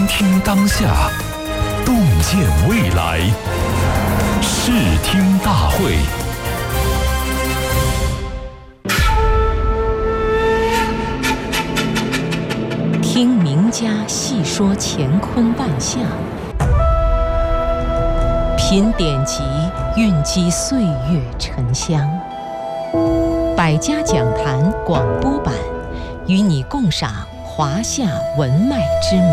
听当下，洞见未来。视听大会。 听名家细说乾坤万象，品典籍蕴积岁月沉香。百家讲坛广播版，与你共赏华夏文脉之美。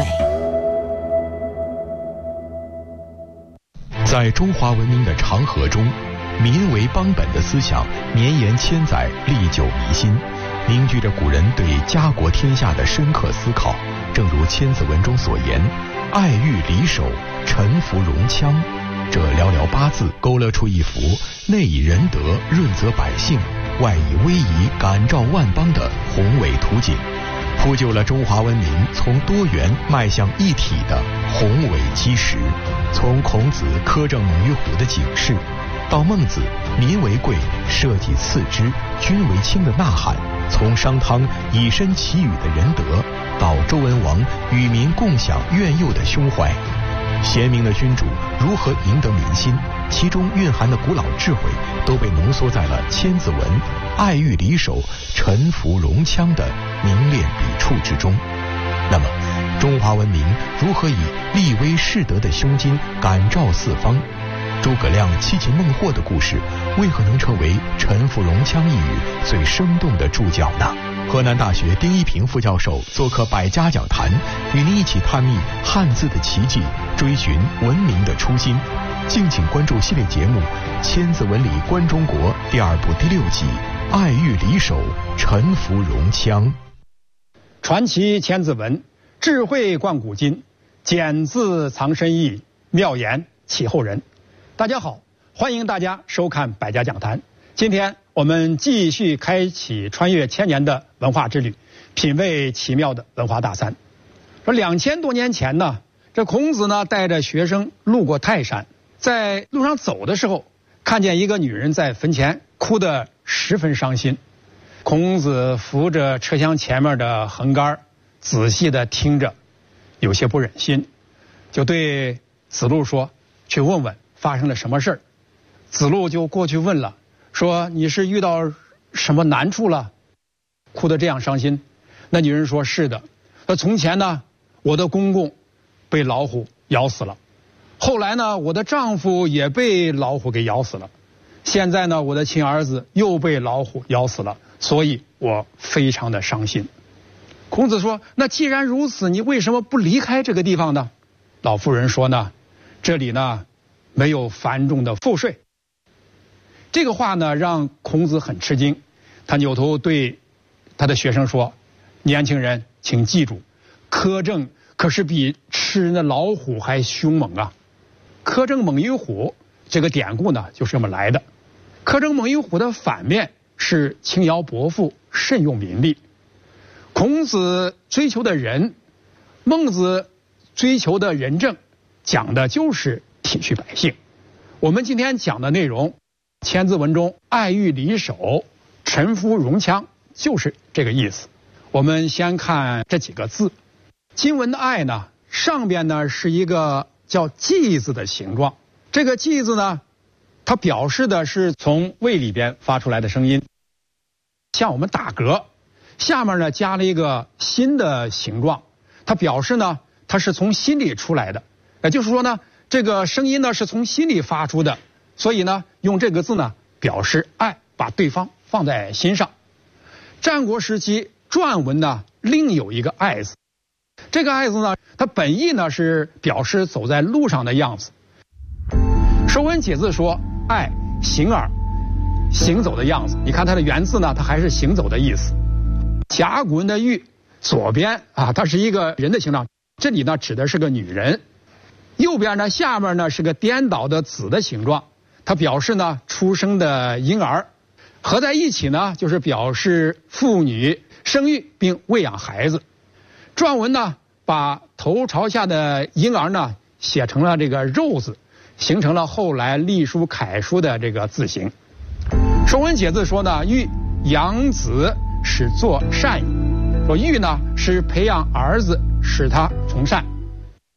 在中华文明的长河中，民为邦本的思想绵延千载，历久弥新，凝聚着古人对家国天下的深刻思考。正如《千字文》中所言，爱欲离手，臣服戎羌，这寥寥8字勾勒出一幅内以仁德润泽百姓，外以威仪感召万邦的宏伟图景，铺就了中华文明从多元迈向一体的宏伟基石。从孔子苛政猛于虎的警示，到孟子民为贵，社稷次之，君为轻的呐喊，从商汤以身祈雨的仁德，到周文王与民共享苑佑的胸怀，贤明的君主如何赢得民心，其中蕴含的古老智慧都被浓缩在了《千字文》爱欲离手，臣服戎羌的凝练笔触之中。那么中华文明如何以立威世德的胸襟感召四方？诸葛亮七擒孟获的故事为何能成为臣服戎羌一语最生动的注脚呢？河南大学丁一平副教授做客百家讲坛，与您一起探秘汉字的奇迹，追寻文明的初心。敬请关注系列节目《千字文里观中国》第2部第6集《爱欲离手，臣服戎羌》。 传奇千字文，智慧贯古今，简字藏深意，妙言启后人。大家好，欢迎大家收看百家讲坛。今天我们继续开启穿越千年的文化之旅，品味奇妙的文化大餐。说2000多年前呢，这孔子呢带着学生路过泰山，在路上走的时候，看见一个女人在坟前哭得十分伤心。孔子扶着车厢前面的横杆，仔细地听着，有些不忍心，就对子路说：“去问问发生了什么事儿。”子路就过去问了，说：“你是遇到什么难处了？哭得这样伤心？”那女人说：“是的，从前呢，我的公公被老虎咬死了，后来呢，我的丈夫也被老虎给咬死了，现在呢，我的亲儿子又被老虎咬死了，所以我非常的伤心。”孔子说：“那既然如此，你为什么不离开这个地方呢？”老妇人说呢：“这里呢，没有繁重的赋税。”这个话呢，让孔子很吃惊。他扭头对他的学生说：“年轻人，请记住，苛政可是比吃人的老虎还凶猛啊！苛政猛于虎，这个典故呢，就是这么来的。苛政猛于虎的反面是轻徭薄赋，慎用民力。孔子追求的仁，孟子追求的仁政，讲的就是体恤百姓。我们今天讲的内容，千字文中爱欲离手，臣服戎羌，就是这个意思。我们先看这几个字。今文的爱呢，上边呢是一个叫稷字的形状，这个稷字呢，它表示的是从胃里边发出来的声音，像我们打嗝。下面呢加了一个心的形状，它表示呢它是从心里出来的，也就是说呢这个声音呢是从心里发出的，所以呢用这个字呢表示爱，把对方放在心上。战国时期篆文呢另有一个爱字，这个爱字呢它本意呢是表示走在路上的样子。说文解字说爱行耳，行走的样子，你看它的原字呢它还是行走的意思。甲骨文的玉左边啊，它是一个人的形状，这里呢指的是个女人。右边呢下面呢是个颠倒的子的形状，它表示呢出生的婴儿，合在一起呢就是表示妇女生育并喂养孩子。篆文呢把头朝下的婴儿呢写成了这个肉字，形成了后来隶书楷书的这个字形。说文解字说呢，欲养子使作善矣，说育呢是培养儿子使他从善。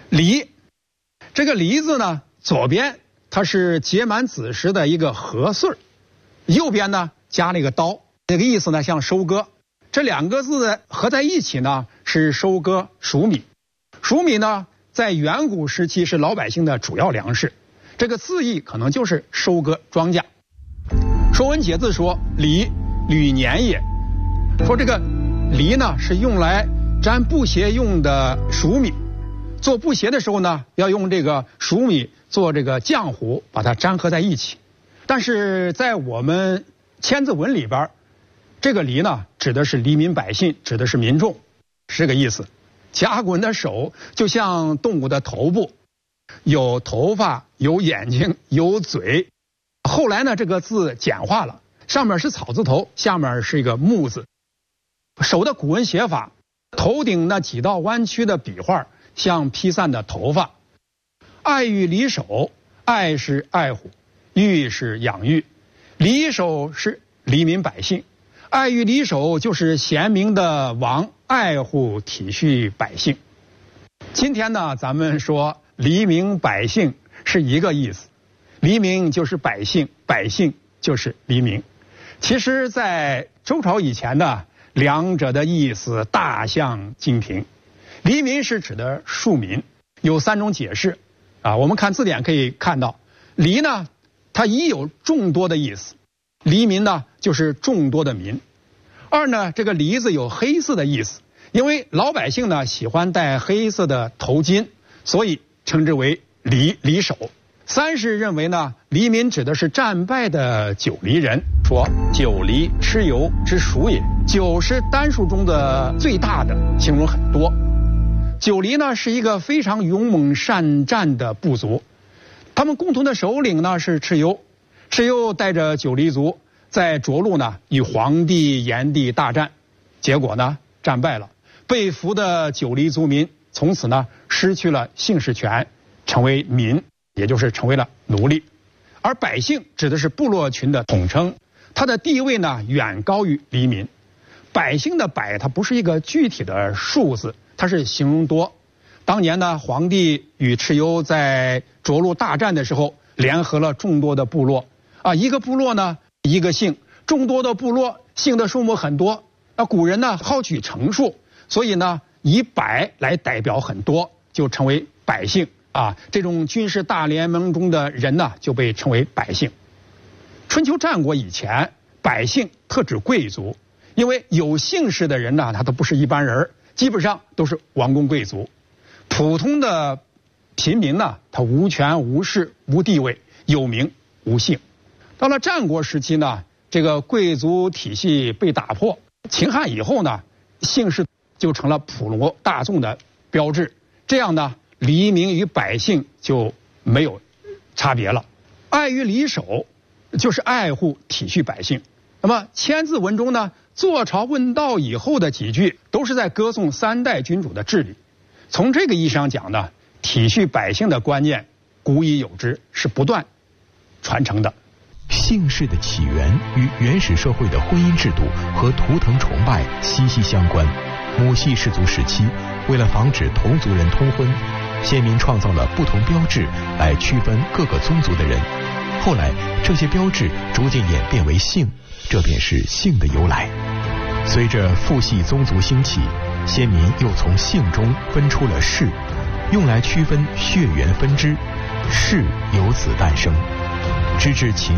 梨，这个梨字呢，左边它是结满子时的一个禾穗，右边呢加了一个刀，这个意思呢像收割。这两个字合在一起呢是收割黍米。黍米呢在远古时期是老百姓的主要粮食，这个字义可能就是收割庄稼。说文解字说梨，履年也。说这个梨呢是用来粘布鞋用的黍米，做布鞋的时候呢要用这个黍米做这个浆糊，把它粘合在一起。但是在我们千字文里边，这个梨呢指的是黎民百姓，指的是民众，是这个意思。甲骨文的手就像动物的头部，有头发，有眼睛，有嘴。后来呢这个字简化了，上面是草字头，下面是一个木字。手的古文写法，头顶那几道弯曲的笔画像披散的头发。爱育离手，爱是爱护，育是养育，离手是黎民百姓，爱育离手就是贤明的王爱护体恤百姓。今天呢咱们说黎民百姓是一个意思，黎民就是百姓，百姓就是黎民。其实在周朝以前呢，两者的意思大相径庭。黎民是指的庶民，有三种解释啊。我们看字典可以看到，黎呢它一有众多的意思，黎民呢就是众多的民。二呢，这个黎字有黑色的意思，因为老百姓呢喜欢戴黑色的头巾，所以称之为黎首。三是认为呢，黎民指的是战败的九黎人，说九黎蚩尤之属也。九是单数中的最大的，形容很多。九黎呢是一个非常勇猛善战的部族，他们共同的首领呢是蚩尤。蚩尤带着九黎族在涿鹿呢与黄帝、炎帝大战，结果呢战败了，被俘的九黎族民从此呢失去了姓氏权，成为民，也就是成为了奴隶。而百姓指的是部落群的统称，它的地位呢远高于黎民。百姓的百它不是一个具体的数字，它是形容多。当年呢黄帝与蚩尤在涿鹿大战的时候，联合了众多的部落啊，一个部落呢一个姓，众多的部落姓的数目很多。古人呢好取成数，所以呢以百来代表很多，就成为百姓啊。这种军事大联盟中的人呢就被称为百姓。春秋战国以前，百姓特指贵族，因为有姓氏的人呢他都不是一般人，基本上都是王公贵族。普通的平民呢他无权无势无地位，有名无姓。到了战国时期呢，这个贵族体系被打破，秦汉以后呢，姓氏就成了普罗大众的标志。这样呢，黎民与百姓就没有差别了。爱于离首，就是爱护体恤百姓。那么千字文中呢，坐朝问道以后的几句都是在歌颂三代君主的治理。从这个意义上讲呢，体恤百姓的观念古已有之，是不断传承的。 姓氏的起源与原始社会的婚姻制度和图腾崇拜息息相关。母系氏族时期，为了防止同族人通婚，先民创造了不同标志来区分各个宗族的人。后来，这些标志逐渐演变为姓，这便是姓的由来。随着父系宗族兴起，先民又从姓中分出了氏，用来区分血缘分支，氏由此诞生。直至秦